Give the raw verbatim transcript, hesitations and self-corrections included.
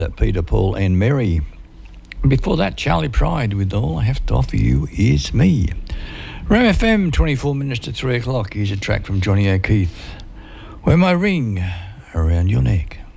Peter, Paul and Mary. Before that, Charlie Pride with All I Have to Offer You Is Me. Ram F M, twenty-four minutes to three o'clock. Here's a track from Johnny O'Keefe, Wear My Ring Around Your Neck.